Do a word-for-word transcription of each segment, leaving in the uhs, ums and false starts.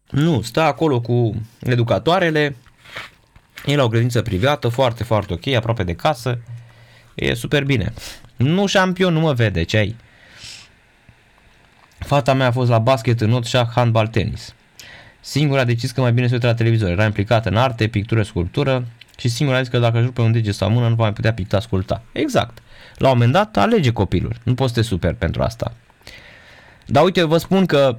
Nu, stă acolo cu educatoarele, e la o grădiniță privată, foarte, foarte ok, aproape de casă, e super bine. Nu șampion, nu mă vede, ce ai? Fata mea a fost la basket, înot, șah, handbal, tenis. Singura a decis că mai bine se uită la televizor, era implicată în arte, pictură, sculptură și singura a zis că dacă își rupe un deget sau mână nu va mai putea picta, sculpta. Exact. La un moment dat alege copilul, nu poți să te superi pentru asta. Dar uite, vă spun că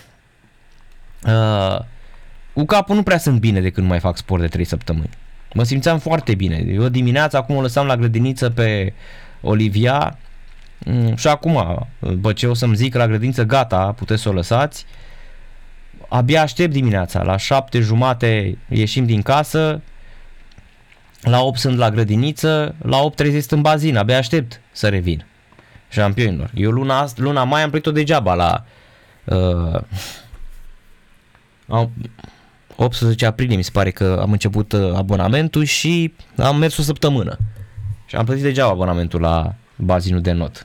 uh, cu capul nu prea sunt bine de când nu mai fac sport de trei săptămâni. Mă simțeam foarte bine. Eu dimineața acum o lăsam la grădiniță pe Olivia și acum, după ce o să-mi zic la grădiniță, gata, puteți să o lăsați, abia aștept dimineața, la șapte jumate ieșim din casă, la opt sunt la grădiniță, la opt treizeci sunt în bazin, abia aștept să revin. Șampionilor. Eu luna, luna mai am plătit-o degeaba la uh, optsprezece aprilie, mi se pare că am început abonamentul și am mers o săptămână. Și am plătit degeaba abonamentul la bazinul de not.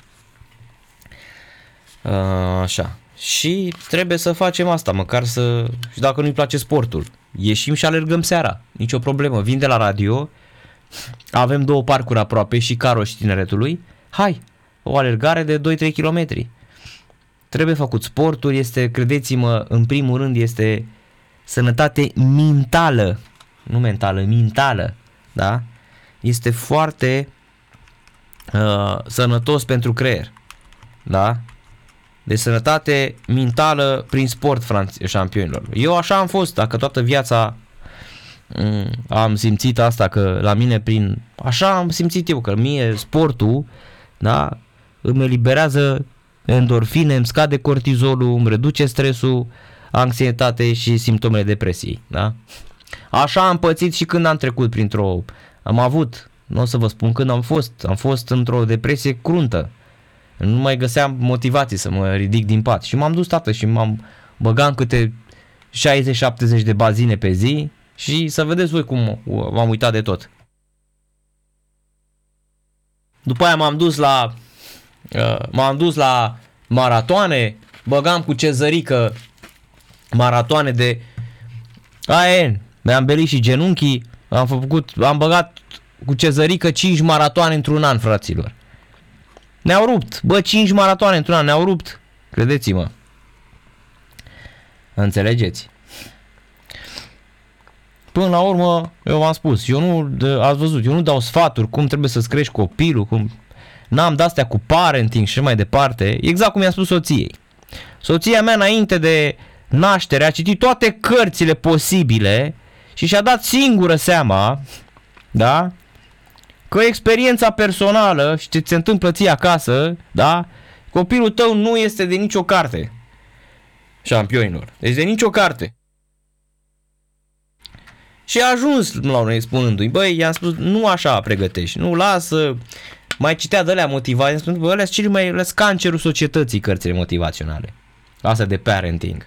Uh, așa. Și trebuie să facem asta, măcar să... Și dacă nu-i place sportul, ieșim și alergăm seara. Nicio problemă. Vin de la radio, avem două parcuri aproape, și Caro și Tineretului. Hai, o alergare de doi trei kilometri. Trebuie făcut sportul, este, credeți-mă, în primul rând este sănătate mentală. Nu mentală, mentală. Da? Este foarte uh, sănătos pentru creier. Da? De sănătate mentală prin sport, franț- șampionilor. Eu așa am fost, dacă toată viața um, am simțit asta, că la mine prin... Așa am simțit eu, că mie sportul, da, îmi eliberează endorfine, îmi scade cortizolul, îmi reduce stresul, anxietate și simptomele depresiei, da? Așa am pățit și când am trecut printr-o... Am avut, nu o să vă spun când am fost, am fost într-o depresie cruntă. Nu mai găseam motivație să mă ridic din pat și m-am dus, tată, și m-am băgat în câte șaizeci șaptezeci de bazine pe zi și să vedeți voi cum m-am uitat de tot. După aia m-am dus la uh, m-am dus la maratoane, băgam cu cezărică maratoane de aia, mi-am belit și genunchii, am făcut, am băgat cu cezărică cinci maratoane într-un an, fraților. Ne-au rupt, bă, cinci maratoane într-un an, ne-au rupt, credeți-mă. Înțelegeți? Până la urmă, eu v-am spus, eu nu, ați văzut, eu nu dau sfaturi cum trebuie să-ți crești copilul, cum n-am de-astea cu parenting și mai departe, exact cum i-a spus soției. Soția mea, înainte de naștere, a citit toate cărțile posibile și și-a dat singură seama, da, că experiența personală și ce ți se întâmplă ție acasă, da, copilul tău nu este de nicio carte, șampionilor, deci de nicio carte. Și a ajuns la unei spunându-i, băi, i-am spus, nu așa pregătești, nu, lasă, mai citea de alea motivații, spun, bă, alea sunt mai ales cancerul societății, cărțile motivaționale, astea de parenting.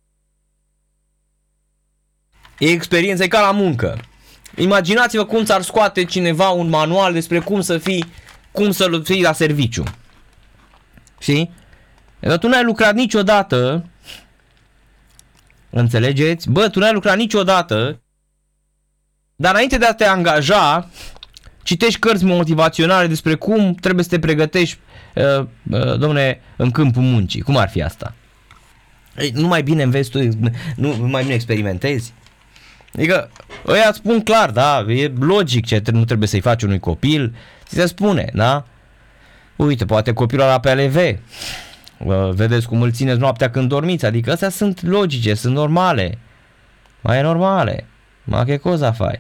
E experiență, e ca la muncă. Imaginați-vă cum ți-ar scoate cineva un manual despre cum să fii, cum să fii la serviciu. Știi? Dar tu n-ai lucrat niciodată, înțelegeți? Bă, tu n-ai lucrat niciodată, dar înainte de a te angaja, citești cărți motivaționale despre cum trebuie să te pregătești, uh, uh, domne, în câmpul muncii. Cum ar fi asta? Nu mai bine înveți tu, nu mai bine experimentezi? Adică, ăia îți spun clar, da, e logic ce nu trebuie să-i faci unui copil, ți se spune, da? Uite, poate copilul ăla pe A L V, vedeți cum îl țineți noaptea când dormiți, adică astea sunt logice, sunt normale, mai e normale, ma che cosa fai?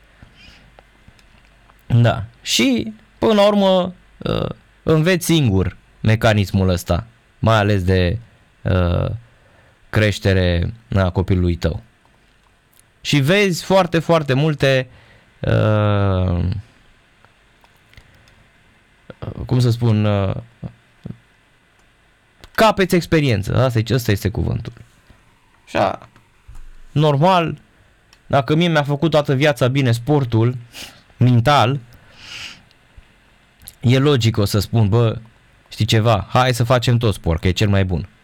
Da, și până la urmă înveți singur mecanismul ăsta, mai ales de uh, creștere a copilului tău. Și vezi foarte, foarte multe, uh, cum să spun, uh, capeți experiență. Asta, asta este cuvântul. Așa, normal, dacă mie mi-a făcut toată viața bine sportul mental, e logic o să spun, bă, știi ceva, hai să facem tot sport, că e cel mai bun.